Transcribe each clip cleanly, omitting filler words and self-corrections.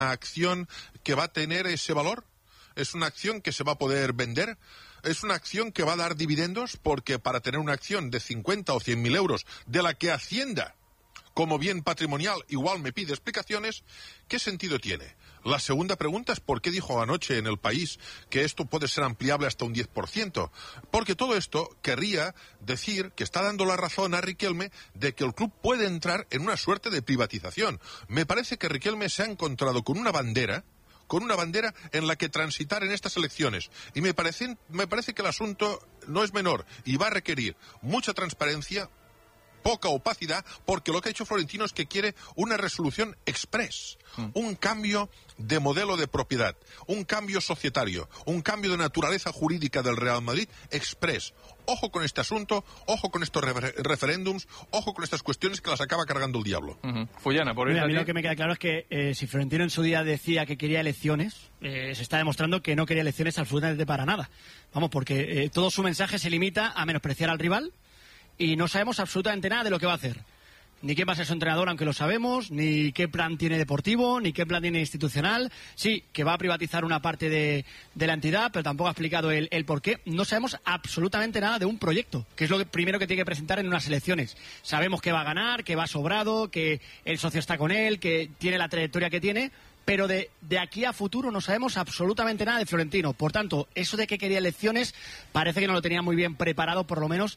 acción que va a tener ese valor? ¿Es una acción que se va a poder vender? ¿Es una acción que va a dar dividendos? Porque para tener una acción de 50 o 100.000 euros, de la que Hacienda, como bien patrimonial, igual me pide explicaciones, ¿qué sentido tiene? La segunda pregunta es ¿por qué dijo anoche en El País que esto puede ser ampliable hasta un 10%? Porque todo esto querría decir que está dando la razón a Riquelme de que el club puede entrar en una suerte de privatización. Me parece que Riquelme se ha encontrado con una bandera en la que transitar en estas elecciones. Y me parece que el asunto no es menor y va a requerir mucha transparencia, poca opacidad, porque lo que ha hecho Florentino es que quiere una resolución express, un cambio de modelo de propiedad, un cambio societario, un cambio de naturaleza jurídica del Real Madrid express. Ojo con este asunto, ojo con estos referéndums, ojo con estas cuestiones que las acaba cargando el diablo. Fullana, por Mira, a mí lo que me queda claro es que si Florentino en su día decía que quería elecciones, se está demostrando que no quería elecciones absolutamente para nada. Vamos, porque todo su mensaje se limita a menospreciar al rival y no sabemos absolutamente nada de lo que va a hacer. Ni quién va a ser su entrenador, aunque lo sabemos, ni qué plan tiene deportivo, ni qué plan tiene institucional. Sí, que va a privatizar una parte de la entidad, pero tampoco ha explicado el por qué. No sabemos absolutamente nada de un proyecto, que es lo primero que tiene que presentar en unas elecciones. Sabemos que va a ganar, que va sobrado, que el socio está con él, que tiene la trayectoria que tiene, pero de aquí a futuro no sabemos absolutamente nada de Florentino. Por tanto, eso de que quería elecciones parece que no lo tenía muy bien preparado, por lo menos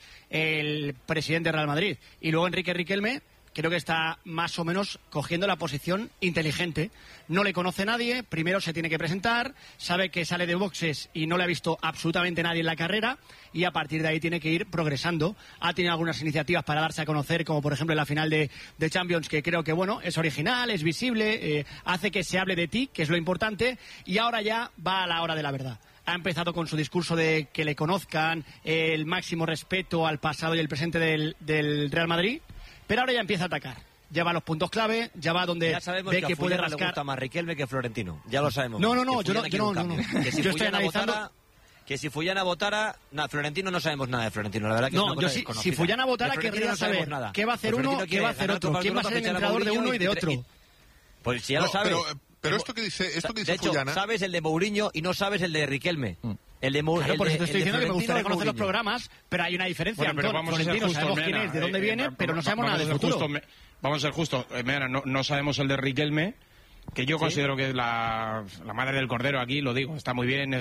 el presidente de Real Madrid. Y luego Enrique Riquelme creo que está más o menos cogiendo la posición inteligente. No le conoce nadie, primero se tiene que presentar, sabe que sale de boxes y no le ha visto absolutamente nadie en la carrera, y a partir de ahí tiene que ir progresando. Ha tenido algunas iniciativas para darse a conocer, como por ejemplo en la final de Champions, que creo que bueno, es original, es visible, hace que se hable de ti, que es lo importante, y ahora ya va a la hora de la verdad. Ha empezado con su discurso de que le conozcan, el máximo respeto al pasado y el presente del Real Madrid, pero ahora ya empieza a atacar. Ya va a los puntos clave, ya va donde ve que puede rascar. Le gusta más Riquelme que Florentino, ya lo sabemos. No, yo no. Que si yo estoy analizando. Que si Fullana votara, Florentino no sabemos nada de Florentino, la verdad que no, yo si Fullana votara querría saber qué va a hacer uno, qué va a hacer otro, quién va a ser el entrenador de uno y de otro. Pues si ya lo sabes. Pero esto que dice de hecho, Fullana, sabes el de Mourinho y no sabes el de Riquelme. El de Claro, por eso te estoy diciendo que me gustaría conocer los programas, pero hay una diferencia. Bueno, pero vamos a ser justos, sabemos quién es, de dónde viene, pero no sabemos nada del futuro. Vamos a ser justos. No sabemos el de Riquelme, que yo considero que es la madre del cordero aquí, lo digo, está muy bien.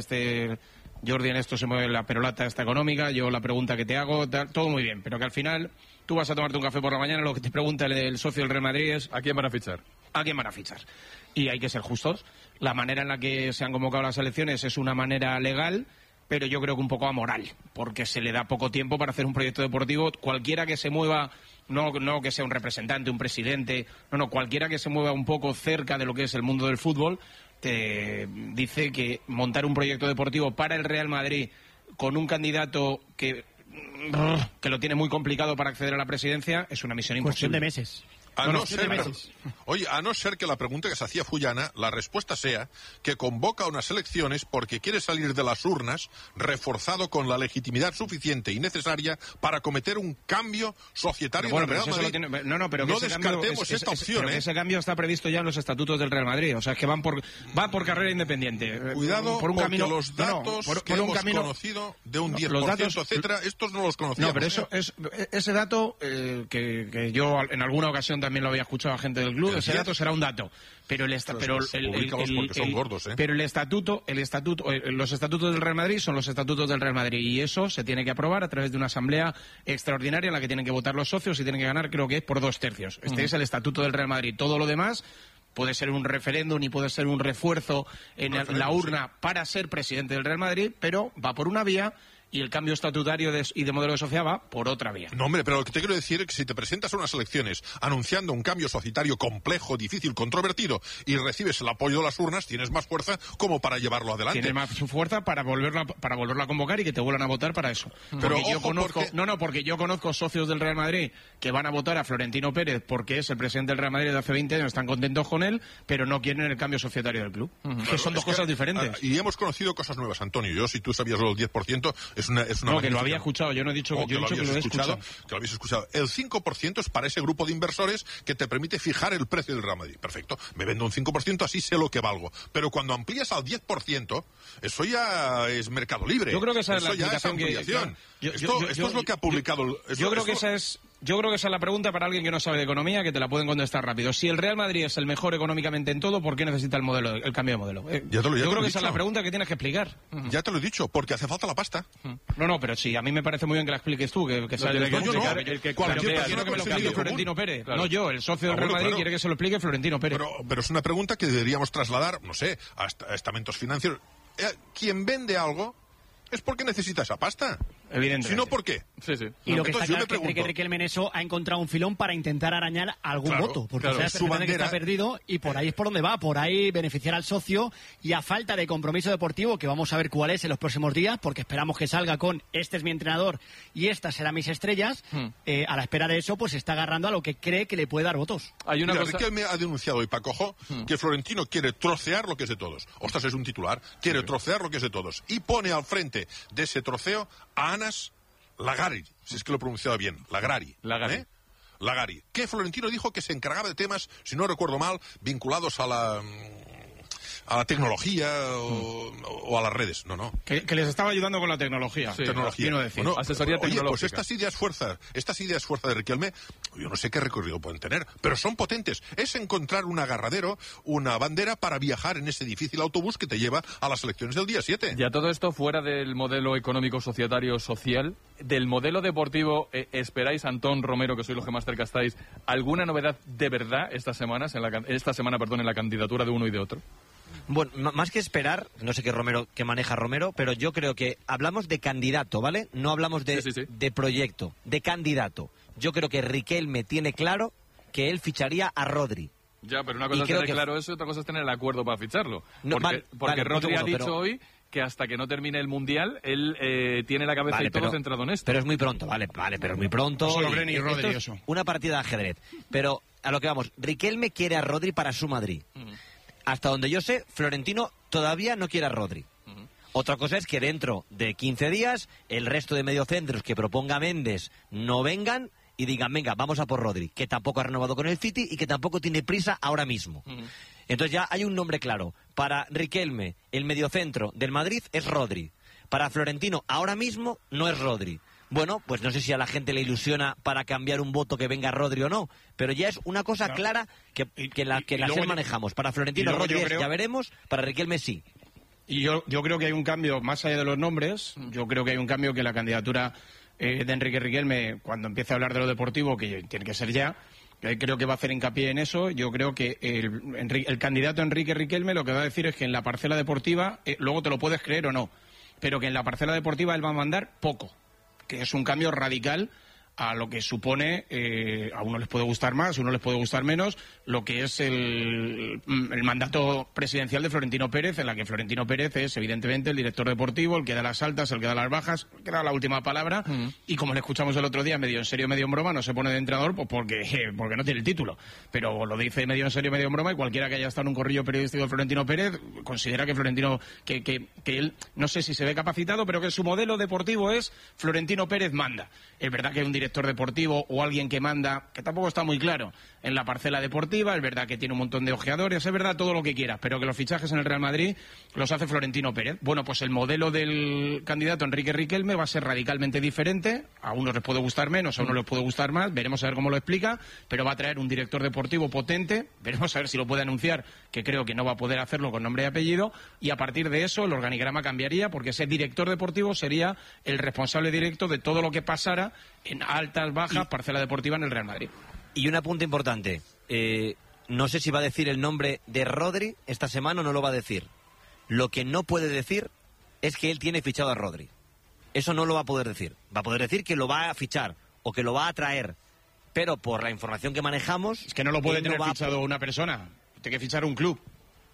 Jordi, en esto se mueve la perolata esta económica, yo la pregunta que te hago, todo muy bien, pero que al final tú vas a tomarte un café por la mañana, lo que te pregunta el socio del Real Madrid es ¿a quién van a fichar? ¿A quién van a fichar? Y hay que ser justos. La manera en la que se han convocado las elecciones es una manera legal, pero yo creo que un poco amoral, porque se le da poco tiempo para hacer un proyecto deportivo. Cualquiera que se mueva, no que sea un representante, un presidente, cualquiera que se mueva un poco cerca de lo que es el mundo del fútbol, te dice que montar un proyecto deportivo para el Real Madrid con un candidato que lo tiene muy complicado para acceder a la presidencia es una misión imposible. Cuestión de meses. A no ser que la pregunta que se hacía Fullana, la respuesta sea que convoca unas elecciones porque quiere salir de las urnas reforzado con la legitimidad suficiente y necesaria para cometer un cambio societario del Real Madrid. No descartemos esta opción. Ese cambio está previsto ya en los estatutos del Real Madrid. O sea, es que va por carrera independiente. Cuidado, por un porque camino, los datos que hemos conocido de un 10%, los datos, etcétera, estos no los conocíamos. No, pero ese dato que yo en alguna ocasión también lo había escuchado a gente del club, ese dato será un dato, pero los estatutos del Real Madrid son los estatutos del Real Madrid, y eso se tiene que aprobar a través de una asamblea extraordinaria en la que tienen que votar los socios y tienen que ganar, creo que es por 2/3. Este es el estatuto del Real Madrid. Todo lo demás puede ser un referéndum y puede ser un refuerzo en la urna para ser presidente del Real Madrid, pero va por una vía y el cambio estatutario y de modelo de sociedad va por otra vía. No, hombre, pero lo que te quiero decir es que si te presentas a unas elecciones anunciando un cambio societario complejo, difícil, controvertido, y recibes el apoyo de las urnas, tienes más fuerza como para llevarlo adelante. Tienes más fuerza para volverlo a convocar y que te vuelvan a votar para eso. Pero porque yo conozco socios del Real Madrid que van a votar a Florentino Pérez porque es el presidente del Real Madrid de hace 20 años, están contentos con él, pero no quieren el cambio societario del club. Que son dos cosas diferentes. Y hemos conocido cosas nuevas, Antonio. Yo, si tú sabías lo del 10%, Es una No, que lo había escuchado, yo no he dicho, yo he dicho que lo he escuchado. Que lo habéis escuchado. El 5% es para ese grupo de inversores que te permite fijar el precio del Real Madrid. Perfecto, me vendo un 5%, así sé lo que valgo. Pero cuando amplías al 10%, eso ya es mercado libre. Yo creo que esa es la explicación explicación esto es lo que ha publicado... Yo creo que esa es la pregunta para alguien que no sabe de economía, que te la pueden contestar rápido. Si el Real Madrid es el mejor económicamente en todo, ¿por qué necesita el cambio de modelo? Yo creo que esa es la pregunta que tienes que explicar. Ya te lo he dicho, porque hace falta la pasta. No, pero sí, a mí me parece muy bien que la expliques tú, que sabes yo no. Quiero que me lo explique Florentino Pérez. Claro. No yo, el socio del Real Madrid quiere que se lo explique Florentino Pérez. Pero es una pregunta que deberíamos trasladar, no sé, a estamentos financieros. Quien vende algo es porque necesita esa pasta. Evidentemente. Si no, ¿por qué? Sí. Y lo que está claro es que Enrique Riquelme en eso ha encontrado un filón para intentar arañar algún voto, porque su bandera que está perdido y por ahí es por donde va, por ahí beneficiar al socio, y a falta de compromiso deportivo, que vamos a ver cuál es en los próximos días, porque esperamos que salga con este es mi entrenador y estas serán mis estrellas, a la espera de eso pues se está agarrando a lo que cree que le puede dar votos. Riquelme ha denunciado hoy, Paco Jo, que Florentino quiere trocear lo que es de todos. Ostras, es un titular. Quiere trocear lo que es de todos. Y pone al frente de ese troceo a Anas Lagari, si es que lo he pronunciado bien, Lagari. Lagari. Que Florentino dijo que se encargaba de temas, si no recuerdo mal, vinculados a la tecnología o a las redes. No. Que les estaba ayudando con la tecnología. Sí, tecnología. Bueno, asesoría tecnológica. Pues estas ideas fuerza de Riquelme, yo no sé qué recorrido pueden tener, pero son potentes. Es encontrar un agarradero, una bandera para viajar en ese difícil autobús que te lleva a las elecciones del día 7. Ya todo esto fuera del modelo económico societario social, del modelo deportivo, ¿esperáis, Antón, Romero, que sois los que más cerca estáis, alguna novedad de verdad esta semana en la candidatura de uno y de otro? Bueno, más que esperar, no sé qué maneja Romero, pero yo creo que hablamos de candidato, ¿vale? No hablamos de proyecto, de candidato. Yo creo que Riquelme tiene claro que él ficharía a Rodri. Ya, pero una cosa es tener claro eso y otra cosa es tener el acuerdo para ficharlo. Porque Rodri ha dicho hoy que hasta que no termine el Mundial, él tiene la cabeza centrado en esto. Pero es muy pronto, pero es muy pronto. Solo Greni y Rodri, eso. Una partida de ajedrez. Pero a lo que vamos, Riquelme quiere a Rodri para su Madrid. Hasta donde yo sé, Florentino todavía no quiere a Rodri. Otra cosa es que dentro de 15 días el resto de mediocentros que proponga Méndez no vengan y digan, venga, vamos a por Rodri, que tampoco ha renovado con el City y que tampoco tiene prisa ahora mismo. Entonces ya hay un nombre claro. Para Riquelme, el mediocentro del Madrid es Rodri. Para Florentino, ahora mismo no es Rodri. Bueno, pues no sé si a la gente le ilusiona para cambiar un voto que venga Rodri o no, pero ya es una cosa clara que la manejamos. Para Florentino, Rodri ya veremos, para Riquelme sí. Y yo creo que hay un cambio, más allá de los nombres, yo creo que hay un cambio que la candidatura de Enrique Riquelme, cuando empiece a hablar de lo deportivo, que tiene que ser ya, creo que va a hacer hincapié en eso. Yo creo que el candidato Enrique Riquelme lo que va a decir es que en la parcela deportiva, luego te lo puedes creer o no, pero que en la parcela deportiva él va a mandar poco, que es un cambio radical a lo que supone, a uno les puede gustar más, a uno les puede gustar menos, lo que es el mandato presidencial de Florentino Pérez, en la que Florentino Pérez es evidentemente el director deportivo, el que da las altas, el que da las bajas, el que da la última palabra, y como le escuchamos el otro día, medio en serio, medio en broma, no se pone de entrenador pues porque no tiene el título, pero lo dice medio en serio, medio en broma, y cualquiera que haya estado en un corrillo periodístico de Florentino Pérez considera que Florentino, que él, no sé si se ve capacitado, pero que su modelo deportivo es Florentino Pérez manda. Es verdad que hay un director deportivo o alguien que manda, que tampoco está muy claro en la parcela deportiva, es verdad que tiene un montón de ojeadores, es verdad todo lo que quieras, pero que los fichajes en el Real Madrid los hace Florentino Pérez. Bueno, pues el modelo del candidato Enrique Riquelme va a ser radicalmente diferente, a unos les puede gustar menos, a unos les puede gustar más, veremos a ver cómo lo explica, pero va a traer un director deportivo potente, veremos a ver si lo puede anunciar, que creo que no va a poder hacerlo con nombre y apellido, y a partir de eso el organigrama cambiaría, porque ese director deportivo sería el responsable directo de todo lo que pasara en altas, bajas, parcela deportiva en el Real Madrid. Y un apunte importante, no sé si va a decir el nombre de Rodri esta semana o no lo va a decir. Lo que no puede decir es que él tiene fichado a Rodri. Eso no lo va a poder decir. Va a poder decir que lo va a fichar o que lo va a traer, pero por la información que manejamos... Es que no lo puede tener fichado una persona, tiene que fichar un club.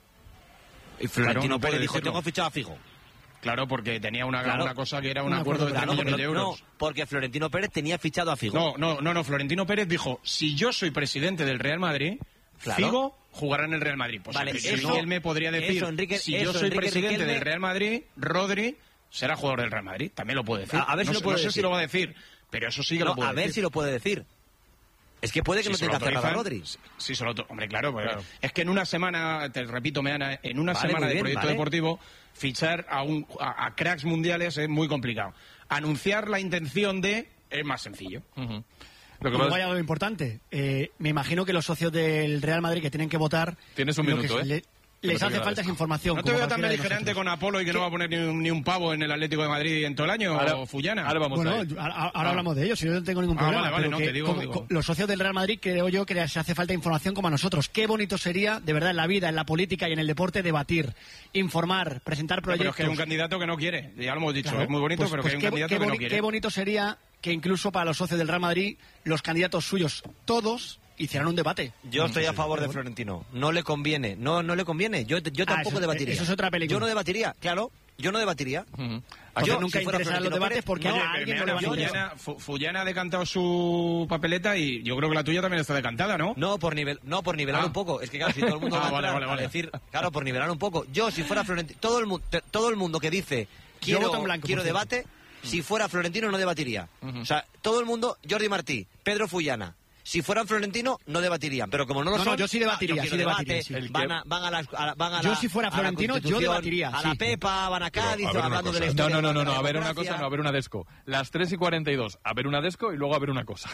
Y Florentino Pérez dijo, tengo fichado a Figo. Claro, porque tenía una cosa que era un acuerdo de 3 millones de euros. No, porque Florentino Pérez tenía fichado a Figo. No, Florentino Pérez dijo, si yo soy presidente del Real Madrid, Figo jugará en el Real Madrid. Pues vale, él me podría decir, si yo soy presidente del Real Madrid, Rodri será jugador del Real Madrid. También lo puede decir. A ver si lo puede no sé decir. si lo va a decir, pero eso sí que lo puede decir. A ver si lo puede decir. Es que puede que no tenga cerrada Rodri. Sí, hombre, claro. Es que en una semana, te repito, Meana, en una semana de proyecto deportivo, fichar a cracks mundiales es muy complicado. Anunciar la intención es más sencillo. Luego hay algo importante. Me imagino que los socios del Real Madrid que tienen que votar... Tienes un minuto, les hace falta esa información. No te veo tan beligerante con Apolo y que no va a poner ni un pavo en el Atlético de Madrid en todo el año, o Fullana. Ahora hablamos de ello, si yo no tengo ningún problema. Vale, no, te digo. Los socios del Real Madrid creo yo que les hace falta información como a nosotros. Qué bonito sería, de verdad, en la vida, en la política y en el deporte, debatir, informar, presentar proyectos. Pero es que hay un candidato que no quiere, ya lo hemos dicho, claro, es muy bonito, pero que hay un candidato que no quiere. Qué bonito sería que incluso para los socios del Real Madrid, los candidatos suyos, todos... hicieran un debate. Yo estoy a favor de Florentino. No le conviene. No le conviene. Yo tampoco debatiría. Eso es otra película. Yo no debatiría, claro. Yo no debatiría. Yo nunca interesarán los debates porque a alguien no le va a interesar. Fullana ha decantado su papeleta y yo creo que la tuya también está decantada, ¿no? No, por nivelar un poco. Es que claro, si todo el mundo va a decir, claro, por nivelar un poco. Yo, si fuera Florentino, todo el mundo que dice quiero debate, si fuera Florentino no debatiría. O sea, todo el mundo, Jordi Martí, Pedro Fullana. Si fueran Florentino, no debatirían. Pero como no lo son... No, yo sí debatiría, sí. Van a yo, si fuera Florentino, yo debatiría. A la Pepa, van a Cádiz, hablando de la historia. No, a ver una cosa, no, a ver una desco. Las 3:42, a ver una desco y luego a ver una cosa.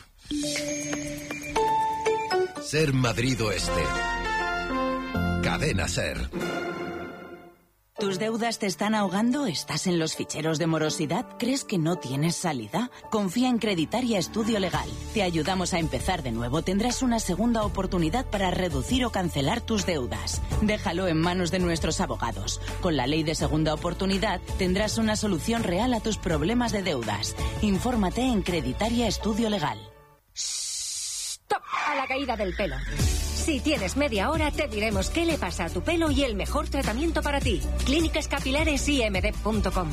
Ser Madrid Oeste. Cadena Ser. ¿Tus deudas te están ahogando? ¿Estás en los ficheros de morosidad? ¿Crees que no tienes salida? Confía en Creditaria Estudio Legal. Te ayudamos a empezar de nuevo. Tendrás una segunda oportunidad para reducir o cancelar tus deudas. Déjalo en manos de nuestros abogados. Con la ley de segunda oportunidad tendrás una solución real a tus problemas de deudas. Infórmate en Creditaria Estudio Legal. ¡Stop! A la caída del pelo. Si tienes media hora, te diremos qué le pasa a tu pelo y el mejor tratamiento para ti. Clínicas Capilares IMD.com.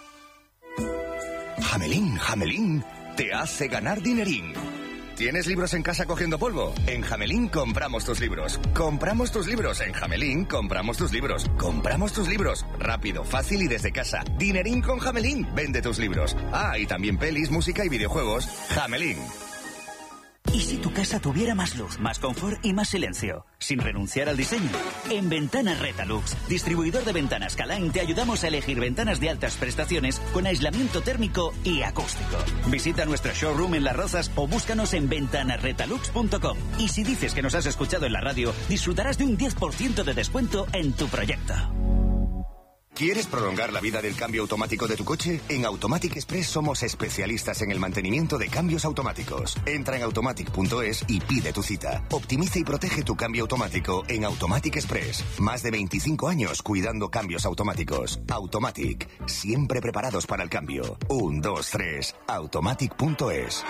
Hamelin te hace ganar dinerín. ¿Tienes libros en casa cogiendo polvo? En Hamelin compramos tus libros. Compramos tus libros. En Hamelin compramos tus libros. Compramos tus libros. Rápido, fácil y desde casa. Dinerín con Hamelin. Vende tus libros. Y también pelis, música y videojuegos. Hamelin. ¿Y si tu casa tuviera más luz, más confort y más silencio? Sin renunciar al diseño. En Ventanas Retalux, distribuidor de ventanas Calain, te ayudamos a elegir ventanas de altas prestaciones con aislamiento térmico y acústico. Visita nuestro showroom en Las Rozas o búscanos en ventanasretalux.com. Y si dices que nos has escuchado en la radio, disfrutarás de un 10% de descuento en tu proyecto. ¿Quieres prolongar la vida del cambio automático de tu coche? En Automatic Express somos especialistas en el mantenimiento de cambios automáticos. Entra en automatic.es y pide tu cita. Optimiza y protege tu cambio automático en Automatic Express. Más de 25 años cuidando cambios automáticos. Automatic, siempre preparados para el cambio. 1, 2, 3, automatic.es.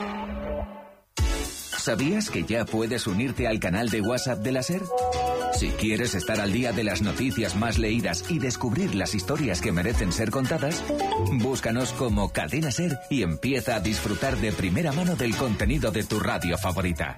¿Sabías que ya puedes unirte al canal de WhatsApp de la SER? Si quieres estar al día de las noticias más leídas y descubrir las historias que merecen ser contadas, búscanos como Cadena SER y empieza a disfrutar de primera mano del contenido de tu radio favorita.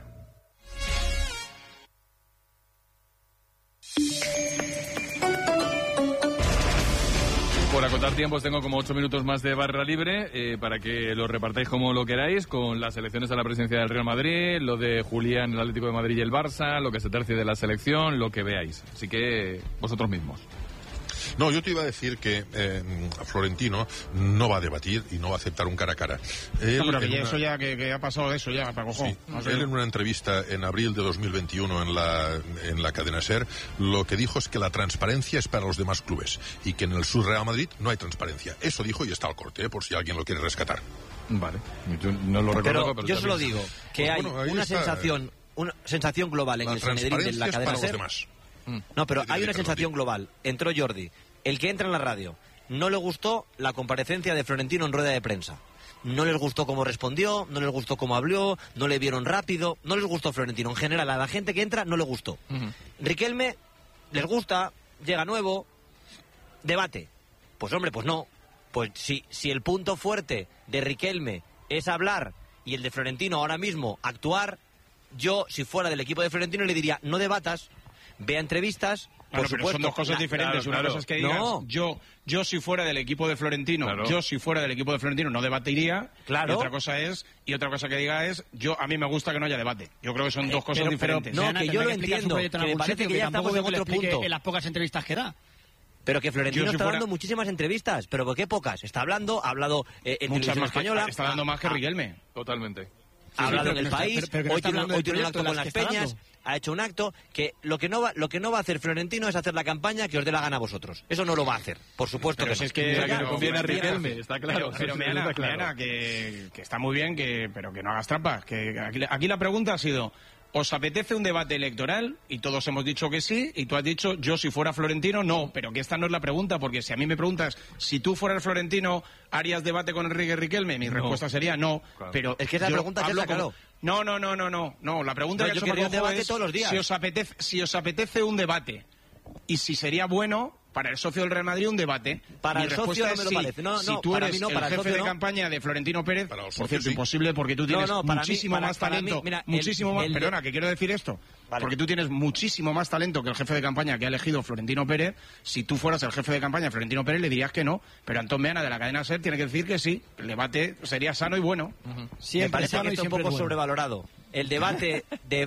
Por acotar tiempos tengo como 8 minutos más de barra libre para que lo repartáis como lo queráis, con las elecciones a la presidencia del Real Madrid, lo de Julián, el Atlético de Madrid y el Barça, lo que se tercie de la selección, lo que veáis. Así que vosotros mismos. No, yo te iba a decir que Florentino no va a debatir y no va a aceptar un cara a cara. No, pero que ya eso ya, que ha pasado de eso ya, para cojón. Sí, no sé. Él en una entrevista en abril de 2021 en la cadena SER, lo que dijo es que la transparencia es para los demás clubes y que en el Real Madrid no hay transparencia. Eso dijo y está al corte, por si alguien lo quiere rescatar. Vale, yo no lo recuerdo, pero yo solo digo que hay una sensación global en el Sanedrín de la cadena SER. No, pero hay una sensación global. Entró Jordi. El que entra en la radio. No le gustó la comparecencia de Florentino en rueda de prensa. No les gustó cómo respondió, no les gustó cómo habló, no le vieron rápido. No les gustó Florentino. En general, a la gente que entra no le gustó. Riquelme les gusta, llega nuevo, debate. Pues hombre, pues no. Pues si el punto fuerte de Riquelme es hablar y el de Florentino ahora mismo actuar, yo, si fuera del equipo de Florentino, le diría, no debatas, ve a entrevistas, Bueno, pero son dos cosas diferentes. Claro, Una claro. cosa es que digas, yo si fuera del equipo de Florentino, no debatiría. Claro. Y otra cosa que diga es, a mí me gusta que no haya debate. Yo creo que son dos cosas diferentes. No, Ana, que yo lo tendrá explicar su entiendo, proyecto en que me algún parece sitio, que ya tampoco estamos en veo que otro lo explique punto. en las pocas entrevistas que da. Pero que Florentino Yo, si está fuera- dando muchísimas entrevistas. ¿Pero por qué pocas? Está hablando, ha hablado en Muchas televisión más española. está dando más que Riquelme. Totalmente. Ha hablado en pero el que no país, está- pero que no hoy está tiene, hablando hoy del tiene un proyecto acto de con las las que está peñas, dando. ha hecho un acto que lo que no va a hacer Florentino es hacer la campaña que os dé la gana a vosotros. Eso no lo va a hacer, por supuesto Pero que si no. es que Mira que pero- le conviene a pero- Riquelme, está claro. Pero Eso Meana, está claro. que está muy bien, pero que no hagas trampas. Que aquí la pregunta ha sido, ¿os apetece un debate electoral? Y todos hemos dicho que sí, y tú has dicho, yo si fuera Florentino, no. Pero que esta no es la pregunta, porque si a mí me preguntas, si tú fueras Florentino, ¿harías debate con Enrique Riquelme? Mi respuesta sería no. Claro. Pero Es que esa yo pregunta ya hablo está como- claro. No, la pregunta No, que yo ha hecho querría un Paco debate es todos los días. si os apetece un debate y si sería bueno para el socio del Real Madrid un debate. Para Mi el socio respuesta no es me lo sí. parece. No, Si no, tú para eres mí no, el para el jefe socio de no. campaña de Florentino Pérez, Para el por socio cierto, sí. imposible porque tú tienes No, para mí- muchísimo para- más para mí, talento. mira, Muchísimo más. el- Perdona, que quiero decir esto. Vale. Porque tú tienes muchísimo más talento que el jefe de campaña que ha elegido Florentino Pérez. Si tú fueras el jefe de campaña de Florentino Pérez, le dirías que no. Pero Antón Meana, de la cadena SER, tiene que decir que sí. El debate sería sano y bueno. Me parece que está un poco sobrevalorado. El debate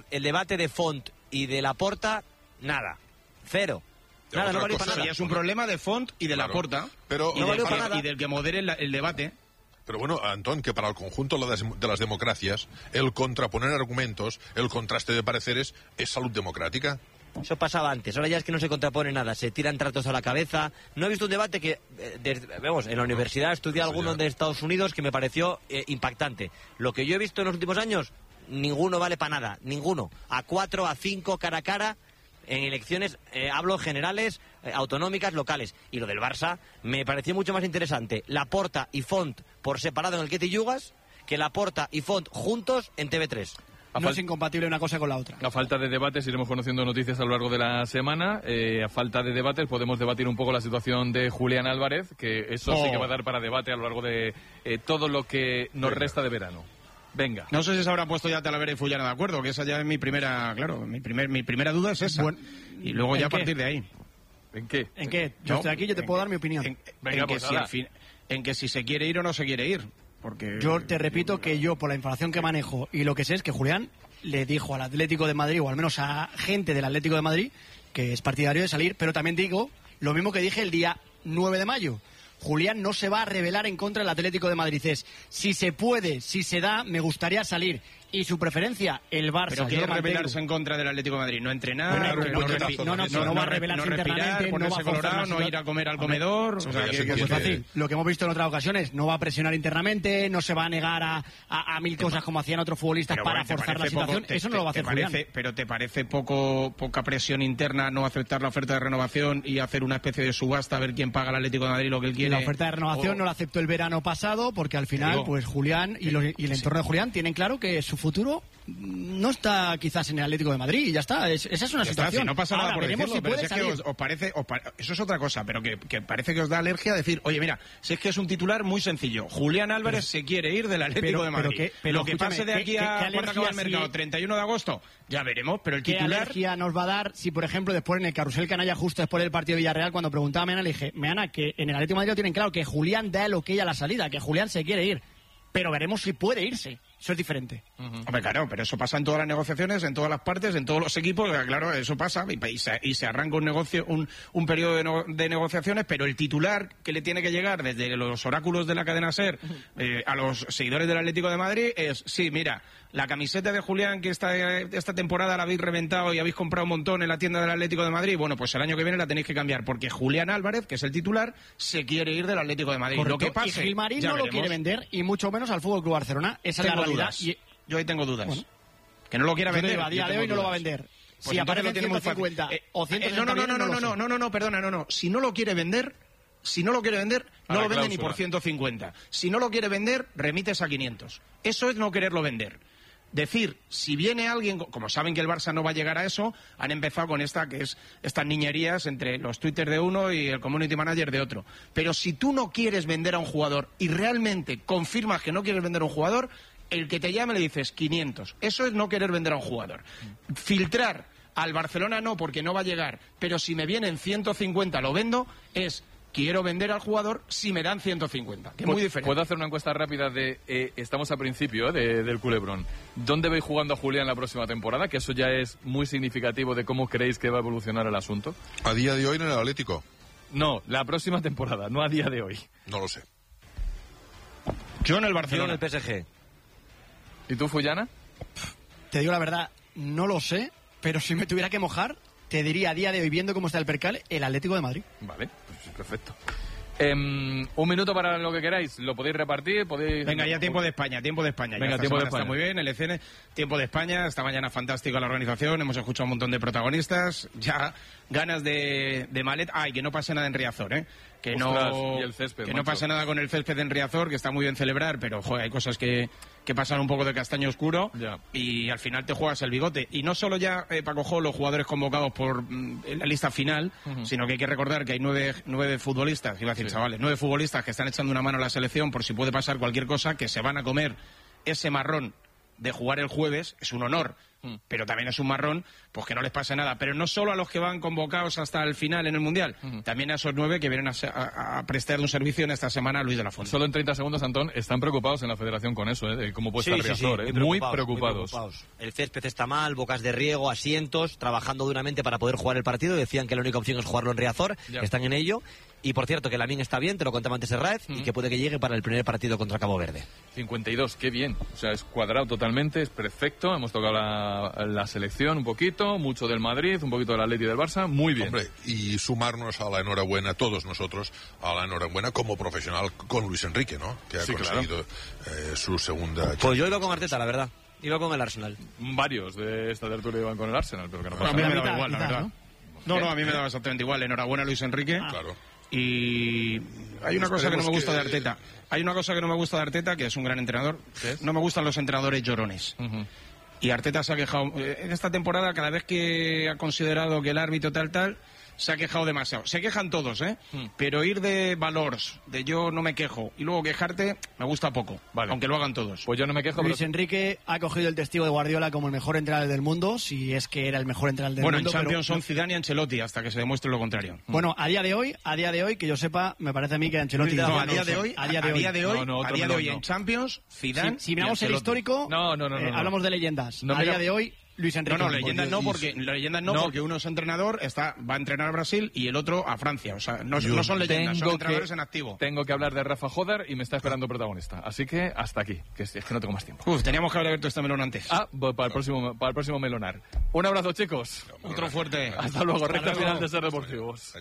de Font y de Laporta, nada. Cero. Nada, no otra valió cosa para nada. Sería es un problema de Font y de Claro. Laporta. Pero- y, No valió del, para que- nada. y del que modere el debate. Pero bueno, Antón, que para el conjunto de las democracias, el contraponer argumentos, el contraste de pareceres, es salud democrática. Eso pasaba antes, ahora ya es que no se contrapone nada, se tiran tratos a la cabeza. No he visto un debate que, vemos, en la universidad estudié Eso algunos ya. de Estados Unidos que me pareció impactante. Lo que yo he visto en los últimos años, ninguno vale para nada, ninguno. A 4, a 5, cara a cara, en elecciones, hablo generales, autonómicas, locales. Y lo del Barça me pareció mucho más interesante. Laporta y Font por separado en el Quete y Yugas, que Laporta y Font juntos en TV3. No es incompatible una cosa con la otra. A falta de debates iremos conociendo noticias a lo largo de la semana. A falta de debates podemos debatir un poco la situación de Julián Álvarez, que eso sí que va a dar para debate a lo largo de todo lo que nos resta de verano. Venga. No sé si se habrá puesto ya Talavera y Fullana de acuerdo, que esa ya es mi primera, claro, mi primera duda es esa. Y luego ¿en ya a qué? partir de ahí. ¿En qué? ¿En qué? Yo No, estoy aquí, yo te puedo dar mi opinión. Venga, pues, ala. En que si se quiere ir o no se quiere ir. Porque Yo te repito que yo, por la información que manejo y lo que sé, es que Julián le dijo al Atlético de Madrid, o al menos a gente del Atlético de Madrid, que es partidario de salir, pero también digo lo mismo que dije el día 9 de mayo. Julián no se va a rebelar en contra del Atlético de Madrid. Es, si se puede, si se da, me gustaría salir. Y su preferencia, el Barça. Pero yo quiere lo mantengo. rebelarse en contra del Atlético de Madrid, no entrenar, Bueno, no va a rebelarse respirar, internamente, no ponerse va a forzar colorado, la no ir a comer al comedor. O sea, ya se que entiende. Pues fácil. Lo que hemos visto en otras ocasiones, no va a presionar internamente, no se va a negar a mil cosas como hacían otros futbolistas Pero para bueno, ¿te forzar la parece poco- situación. Eso no lo va a hacer Julián. Pero ¿te parece poca presión interna no aceptar la oferta de renovación y hacer una especie de subasta a ver quién paga al Atlético de Madrid lo que él Y quiere? la oferta de renovación no la aceptó el verano pasado porque al final, digo, pues Julián y el entorno de Julián tienen claro que su futuro no está quizás en el Atlético de Madrid y ya está. Esa es una Ya está, situación. si no pasa nada Ahora, por veremos decirlo, si pero puede si es que salir. os parece, eso es otra cosa, pero que parece que os da alergia decir, oye, mira, si es que es un titular muy sencillo, Julián Álvarez se quiere ir del Atlético de Madrid. pero lo que escúchame, pase de aquí ¿qué a cuando acabe el alergia mercado, si- 31 de agosto, ya veremos, pero el ¿Qué titular... alergia nos va a dar si, por ejemplo, después en el carrusel canalla, justo después del partido de Villarreal, cuando preguntaba a Meana, le dije, Meana, que en el Atlético de Madrid lo tienen claro, que Julián da el ok a la salida, que Julián se quiere ir, pero veremos si puede irse. Eso es diferente. Hombre, claro, pero eso pasa en todas las negociaciones, en todas las partes, en todos los equipos, claro, eso pasa, y se arranca un negocio, un periodo de negociaciones, pero el titular que le tiene que llegar desde los oráculos de la cadena SER a los seguidores del Atlético de Madrid es, sí, mira, la camiseta de Julián que esta temporada la habéis reventado y habéis comprado un montón en la tienda del Atlético de Madrid, bueno, pues el año que viene la tenéis que cambiar, porque Julián Álvarez, que es el titular, se quiere ir del Atlético de Madrid. Correcto. Lo que pase, y Gilmarín ya no lo veremos. quiere vender, y mucho menos al Fútbol Club Barcelona. Esa es la Tengo realidad. dudas. Y- Yo ahí tengo dudas. Bueno. Que no lo quiera Yo te vender. digo, a día yo de tengo hoy no lo va a dudas. vender. Pues Si entonces aparece lo tiene muy fácil. 150 o 160 no, millones, no lo sé. perdona, no. Si no lo quiere vender, no lo vende ni por 150. Si no lo quiere vender, remites a 500. Eso es no quererlo vender. Decir, si viene alguien, como saben que el Barça no va a llegar a eso, han empezado con estas niñerías entre los Twitter de uno y el community manager de otro. Pero si tú no quieres vender a un jugador y realmente confirmas que no quieres vender a un jugador, el que te llame le dices 500. Eso es no querer vender a un jugador. Filtrar Al Barcelona no, porque no va a llegar. Pero si me vienen 150, lo vendo, quiero vender al jugador si me dan 150, que es muy diferente. ¿Puedo hacer una encuesta rápida de, estamos a principio del culebrón, ¿dónde veis jugando a Julián la próxima temporada? Que eso ya es muy significativo de cómo creéis que va a evolucionar el asunto. A día de hoy en el Atlético. No, la próxima temporada, no a día de hoy. No lo sé. Yo en el Barcelona. Yo en el PSG. ¿Y tú, Fullana? Te digo la verdad, no lo sé, pero si me tuviera que mojar, te diría a día de hoy, viendo cómo está el percal, el Atlético de Madrid. Vale, pues perfecto. Un minuto para lo que queráis, lo podéis repartir, podéis... Venga, ya tiempo de España. Venga, tiempo de España. Está muy bien, LCN, tiempo de España, esta mañana fantástico la organización, hemos escuchado un montón de protagonistas, ya ganas de maleta. Ay, que no pase nada en Riazor, que Ostras, no, y el césped, que macho. no pase nada con el césped en Riazor, que está muy bien celebrar, pero joder, hay cosas que pasan un poco de castaño oscuro y al final te juegas el bigote. Y no solo ya, Paco Jo, los jugadores convocados por la lista final, sino que hay que recordar que hay nueve futbolistas, iba a decir chavales, 9 futbolistas que están echando una mano a la selección por si puede pasar cualquier cosa, que se van a comer ese marrón de jugar el jueves. Es un honor, pero también es un marrón, pues que no les pase nada. Pero no solo a los que van convocados hasta el final en el Mundial, también a esos 9 que vienen a prestarle un servicio en esta semana a Luis de la Fuente. Solo en 30 segundos, Antón, están preocupados en la federación con eso, de cómo puede estar Riazor, muy preocupados. El césped está mal, bocas de riego, asientos, trabajando duramente para poder jugar el partido. Decían que la única opción es jugarlo en Riazor, están en ello. Y por cierto, que Lamine está bien, te lo contaba antes Herráez, y que puede que llegue para el primer partido contra Cabo Verde. 52, qué bien. O sea, es cuadrado totalmente, es perfecto. Hemos tocado la selección un poquito, mucho del Madrid, un poquito del Atleti y del Barça, muy bien. Hombre, y sumarnos a la enhorabuena, todos nosotros, a la enhorabuena como profesional con Luis Enrique, ¿no? Que ha conseguido su segunda... Pues yo iba con Arteta, la verdad. Iba con el Arsenal. Varios de esta tertulia iban con el Arsenal, pero que no pasa A mí nada. me daba igual, la verdad. No, a mí me daba exactamente igual. Enhorabuena, Luis Enrique. Claro. Y hay una cosa que no me gusta de Arteta. Hay una cosa que no me gusta de Arteta, que es un gran entrenador. No me gustan los entrenadores llorones. Y Arteta se ha quejado. En esta temporada, cada vez que ha considerado que el árbitro tal, se ha quejado demasiado. Se quejan todos, pero ir de valores, de yo no me quejo, y luego quejarte, me gusta poco, aunque lo hagan todos. Pues yo no me quejo. Luis Enrique ha cogido el testigo de Guardiola como el mejor entrenador del mundo, si es que era el mejor entrenador del mundo. Bueno, en Champions son Zidane y Ancelotti, hasta que se demuestre lo contrario. Bueno, a día de hoy, que yo sepa, me parece a mí que Ancelotti... No, a día de hoy en Champions, Zidane. Si miramos el histórico, hablamos de leyendas. A día de hoy, Luis Enrique. No, leyendas no, porque uno es entrenador, va a entrenar a Brasil y el otro a Francia. O sea, no son leyendas, son entrenadores en activo. Tengo que hablar de Rafa Jódar y me está esperando protagonista. Así que hasta aquí, que es que no tengo más tiempo. Teníamos que haber abierto este melón antes. Para el próximo melonar. Un abrazo, chicos. Otro fuerte. Hasta luego, recta final de Ser Deportivos.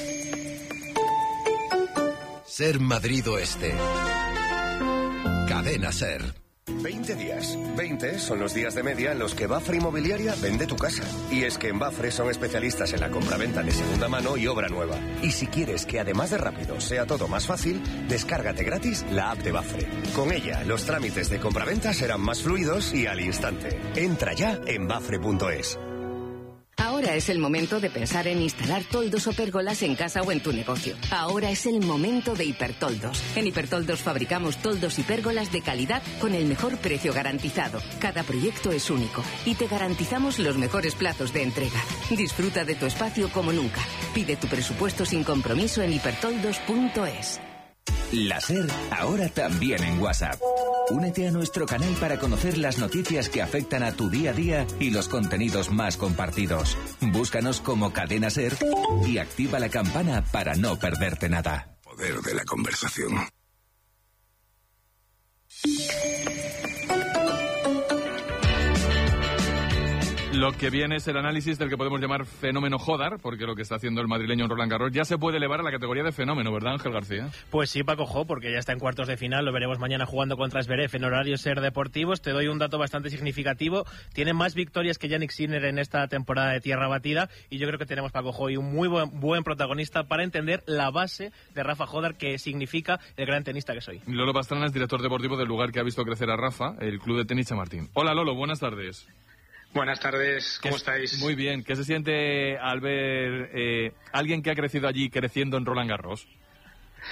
Ser Madrid Oeste. Cadena Ser. 20 días. 20 son los días de media en los que Bafre Inmobiliaria vende tu casa. Y es que en Bafre son especialistas en la compraventa de segunda mano y obra nueva. Y si quieres que además de rápido sea todo más fácil, descárgate gratis la app de Bafre. Con ella, los trámites de compraventa serán más fluidos y al instante. Entra ya en bafre.es. Ahora es el momento de pensar en instalar toldos o pérgolas en casa o en tu negocio. Ahora es el momento de Hipertoldos. En Hipertoldos fabricamos toldos y pérgolas de calidad con el mejor precio garantizado. Cada proyecto es único y te garantizamos los mejores plazos de entrega. Disfruta de tu espacio como nunca. Pide tu presupuesto sin compromiso en hipertoldos.es. La Ser, ahora también en WhatsApp. Únete a nuestro canal para conocer las noticias que afectan a tu día a día y los contenidos más compartidos. Búscanos como Cadena Ser y activa la campana para no perderte nada. Poder de la conversación. Lo que viene es el análisis del que podemos llamar fenómeno Jódar, porque lo que está haciendo el madrileño en Roland Garros ya se puede elevar a la categoría de fenómeno, ¿verdad, Ángel García? Pues sí, Paco Jo, porque ya está en cuartos de final, lo veremos mañana jugando contra Zverev en horario Ser Deportivos. Te doy un dato bastante significativo, tiene más victorias que Jannik Sinner en esta temporada de tierra batida, y yo creo que tenemos, Paco Jo, y un muy buen protagonista para entender la base de Rafa Jódar, que significa el gran tenista que soy. Lolo Pastrana es director deportivo del lugar que ha visto crecer a Rafa, el Club de Tenis Chamartín. Hola Lolo, buenas tardes. Buenas tardes, ¿cómo estáis? Muy bien, ¿qué se siente al ver alguien que ha crecido allí creciendo en Roland Garros?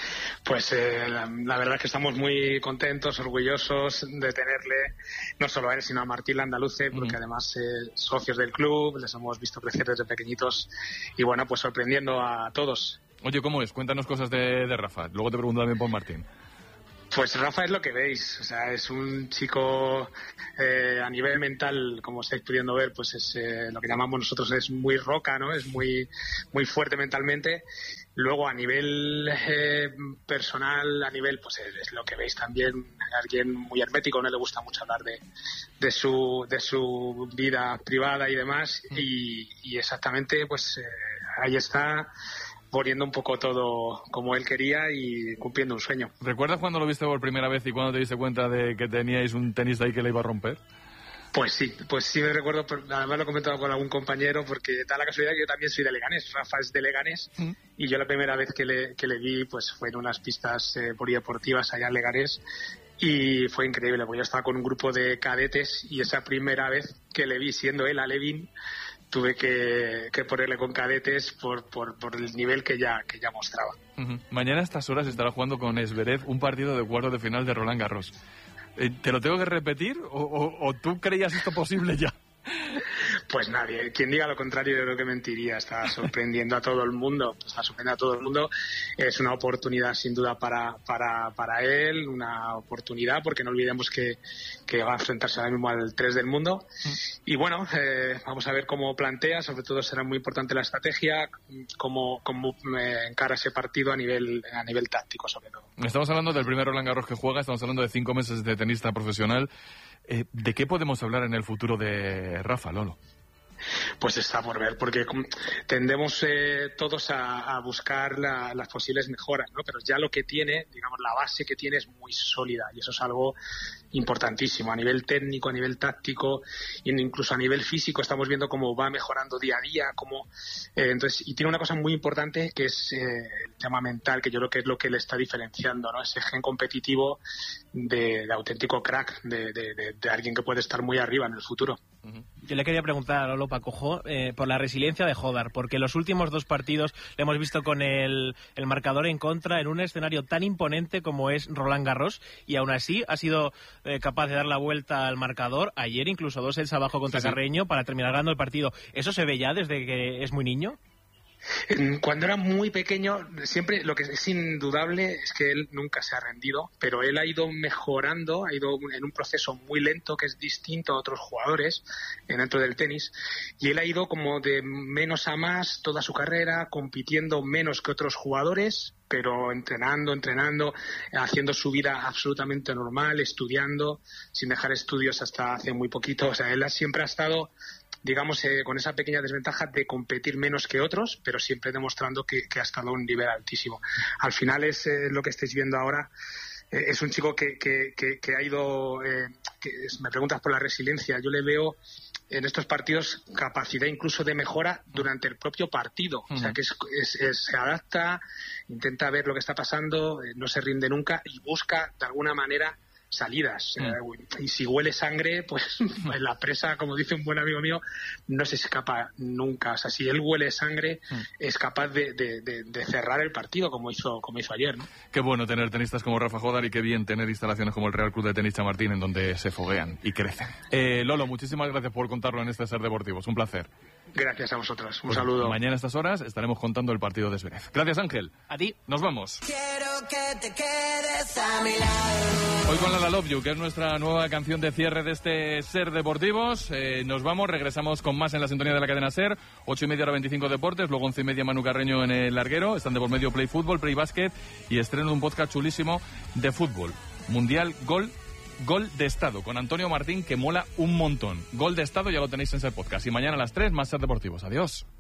Pues la verdad es que estamos muy contentos, orgullosos de tenerle, no solo a él, sino a Martín Landaluce, porque además socios del club, les hemos visto crecer desde pequeñitos y bueno, pues sorprendiendo a todos. Oye, ¿cómo es? Cuéntanos cosas de Rafa. Luego te pregunto también por Martín. Pues Rafa es lo que veis, o sea, es un chico a nivel mental, como estáis pudiendo ver, pues es lo que llamamos nosotros es muy roca, ¿no? Es muy fuerte mentalmente. Luego a nivel personal, a nivel, pues es lo que veis también, alguien muy hermético, no le gusta mucho hablar de su vida privada y demás, y exactamente, pues ahí está, poniendo un poco todo como él quería y cumpliendo un sueño. ¿Recuerdas cuando lo viste por primera vez y cuando te diste cuenta de que teníais un tenista ahí que le iba a romper? Pues sí me recuerdo, además lo he comentado con algún compañero, porque da la casualidad que yo también soy de Leganés, Rafa es de Leganés, y yo la primera vez que le vi pues fue en unas pistas polideportivas allá en Leganés, y fue increíble, porque yo estaba con un grupo de cadetes, y esa primera vez que le vi siendo él alevín, tuve que ponerle con cadetes por el nivel que ya mostraba. Mañana a estas horas estará jugando con Zverev un partido de cuartos de final de Roland Garros. ¿Te lo tengo que repetir o tú creías esto posible ya? Pues nadie. Quien diga lo contrario yo creo que mentiría. Está sorprendiendo a todo el mundo. Es una oportunidad sin duda para él, una oportunidad porque no olvidemos que va a enfrentarse ahora mismo al 3 del mundo. Y bueno, vamos a ver cómo plantea. Sobre todo será muy importante la estrategia, cómo encara ese partido a nivel táctico sobre todo. Estamos hablando del primer Roland Garros que juega, estamos hablando de 5 meses de tenista profesional. ¿De qué podemos hablar en el futuro de Rafa, Lolo? Pues está por ver, porque tendemos todos a buscar las posibles mejoras, ¿no? Pero ya lo que tiene, digamos, la base que tiene es muy sólida y eso es algo importantísimo a nivel técnico, a nivel táctico e incluso a nivel físico. Estamos viendo cómo va mejorando día a día, entonces, y tiene una cosa muy importante que es el tema mental, que yo creo que es lo que le está diferenciando, ¿no? Ese gen competitivo de auténtico crack, de alguien que puede estar muy arriba en el futuro. Yo le quería preguntar a Lolo Pacojo por la resiliencia de Hodar, porque los últimos 2 partidos le hemos visto con el marcador en contra en un escenario tan imponente como es Roland Garros, y aún así ha sido capaz de dar la vuelta al marcador. Ayer incluso 2 sets abajo contra Carreño para terminar ganando el partido. ¿Eso se ve ya desde que es muy niño? Cuando era muy pequeño, siempre lo que es indudable es que él nunca se ha rendido, pero él ha ido mejorando, ha ido en un proceso muy lento que es distinto a otros jugadores dentro del tenis, y él ha ido como de menos a más toda su carrera, compitiendo menos que otros jugadores, pero entrenando, haciendo su vida absolutamente normal, estudiando, sin dejar estudios hasta hace muy poquito. O sea, él siempre ha estado, digamos, con esa pequeña desventaja de competir menos que otros, pero siempre demostrando que ha estado a un nivel altísimo. Al final es lo que estáis viendo ahora. Es un chico que ha ido... me preguntas por la resiliencia. Yo le veo en estos partidos capacidad incluso de mejora durante el propio partido. O sea, que se adapta, intenta ver lo que está pasando, no se rinde nunca y busca de alguna manera salidas. Y si huele sangre, pues la presa, como dice un buen amigo mío, no se escapa nunca. O sea, si él huele sangre, es capaz de cerrar el partido como hizo ayer, ¿no? Qué bueno tener tenistas como Rafa Hodar y qué bien tener instalaciones como el Real Club de Tenis Chamartín en donde se foguean y crecen. Lolo, muchísimas gracias por contarlo en este Ser Deportivo. Es un placer. Gracias a vosotros. Un saludo. Mañana a estas horas estaremos contando el partido de Zverev. Gracias, Ángel. A ti. Nos vamos. Quiero que te quedes a mi lado. Hoy con la Love You, que es nuestra nueva canción de cierre de este Ser Deportivos. Nos vamos, regresamos con más en la sintonía de la cadena Ser. 8:30 hora 25 Deportes, luego 11:30 Manu Carreño en el larguero. Están de por medio Play Fútbol, Play Básquet y estreno de un podcast chulísimo de fútbol. Mundial Gol de Estado, con Antonio Martín, que mola un montón. Gol de Estado ya lo tenéis en ese podcast. Y mañana a las 3, más Ser Deportivos. Adiós.